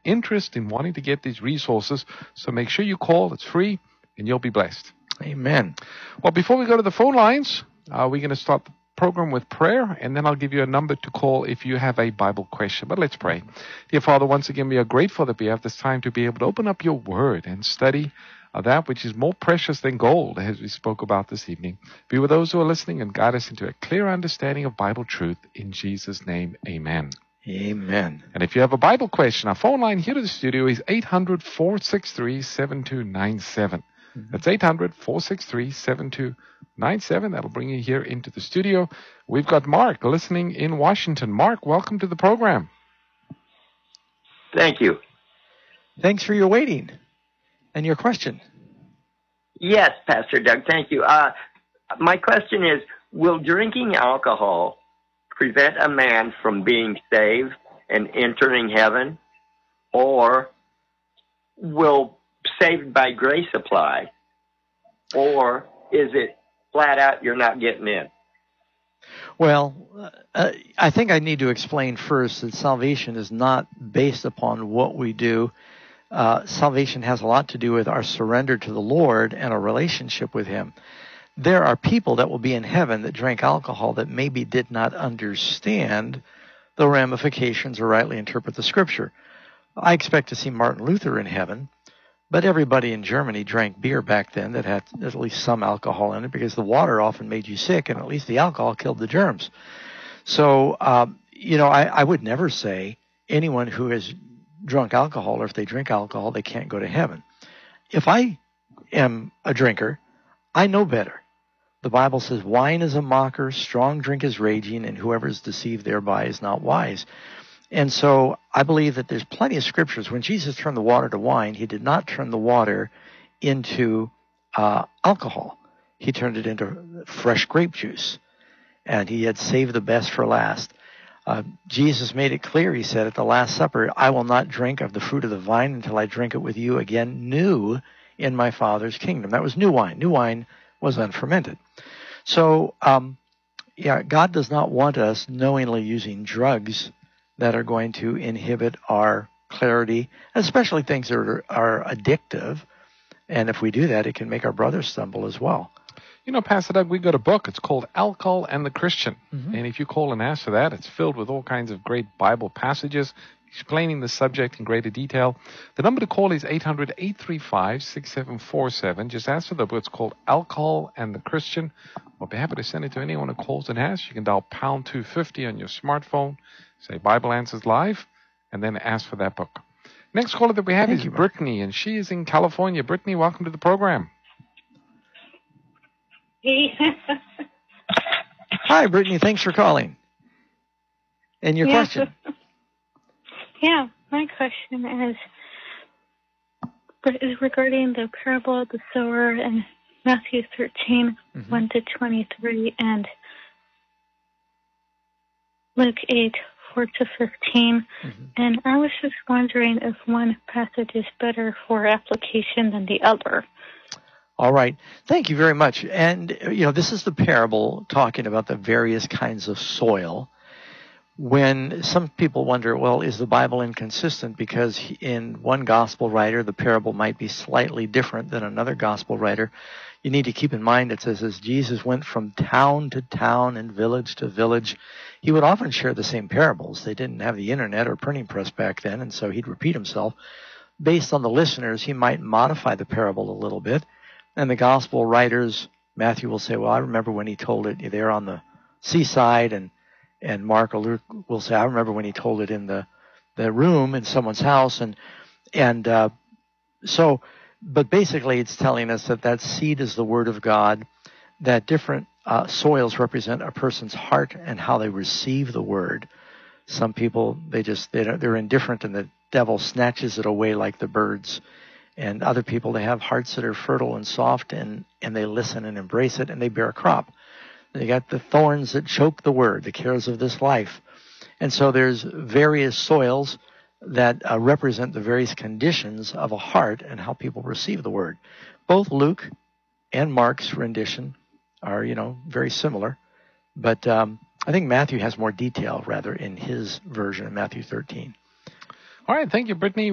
interest in wanting to get these resources. So make sure you call. It's free, and you'll be blessed. Amen. Well, before we go to the phone lines, we're going to start the program with prayer, and then I'll give you a number to call if you have a Bible question. But let's pray. Dear Father, once again, we are grateful that we have this time to be able to open up your word and study that which is more precious than gold, as we spoke about this evening. Be with those who are listening and guide us into a clear understanding of Bible truth. In Jesus' name, amen. Amen. And if you have a Bible question, our phone line here to the studio is 800-463-7297. That's 800-463-7297. That'll bring you here into the studio. We've got Mark listening in Washington. Mark, welcome to the program. Thank you. Thanks for your waiting and your question. Yes, Pastor Doug, thank you. My question is, will drinking alcohol prevent a man from being saved and entering heaven, or will saved by grace apply, or is it flat out you're not getting in? Well, I think I need to explain first that salvation is not based upon what we do. Salvation has a lot to do with our surrender to the Lord and our relationship with Him. There are people that will be in heaven that drank alcohol that maybe did not understand the ramifications or rightly interpret the Scripture. I expect to see Martin Luther in heaven, but everybody in Germany drank beer back then that had at least some alcohol in it, because the water often made you sick, and at least the alcohol killed the germs. So, I would never say anyone who has drunk alcohol, or if they drink alcohol, they can't go to heaven. If I am a drinker, I know better. The Bible says, wine is a mocker, strong drink is raging, and whoever is deceived thereby is not wise. And so I believe that there's plenty of scriptures. When Jesus turned the water to wine, He did not turn the water into alcohol. He turned it into fresh grape juice. And He had saved the best for last. Jesus made it clear. He said at the Last Supper, I will not drink of the fruit of the vine until I drink it with you again new in my Father's kingdom. That was new wine. New wine was unfermented. So, God does not want us knowingly using drugs that are going to inhibit our clarity, especially things that are addictive. And if we do that, it can make our brothers stumble as well. You know, Pastor Doug, we got a book. It's called Alcohol and the Christian. Mm-hmm. And if you call and ask for that, it's filled with all kinds of great Bible passages explaining the subject in greater detail. The number to call is 800-835-6747. Just ask for the book. It's called Alcohol and the Christian. We'll be happy to send it to anyone who calls and asks. You can dial pound 250 on your smartphone, say Bible Answers Live, and then ask for that book. Next caller that we have is Brittany, and she is in California. Brittany, welcome to the program. Hey. Hi, Brittany. Thanks for calling. And your question? Yeah, my question is regarding the parable of the sower in Matthew 13, 1 to 23, and Luke 8, 4 to 15. And I was just wondering if one passage is better for application than the other. All right. Thank you very much. And, this is the parable talking about the various kinds of soil. When some people wonder, well, is the Bible inconsistent? Because in one gospel writer, the parable might be slightly different than another gospel writer. You need to keep in mind, it says, as Jesus went from town to town and village to village, He would often share the same parables. They didn't have the internet or printing press back then, and so He'd repeat Himself. Based on the listeners, He might modify the parable a little bit. And the gospel writers, Matthew will say, well, I remember when He told it there on the seaside, and Mark or Luke will say, I remember when He told it in the room in someone's house. But basically it's telling us that seed is the Word of God, that different soils represent a person's heart and how they receive the Word. Some people, they're indifferent, and the devil snatches it away like the birds. And other people, they have hearts that are fertile and soft, and they listen and embrace it, and they bear a crop. They got the thorns that choke the word, the cares of this life. And so there's various soils that represent the various conditions of a heart and how people receive the word. Both Luke and Mark's rendition are, very similar. But I think Matthew has more detail, rather, in his version of Matthew 13. All right. Thank you, Brittany.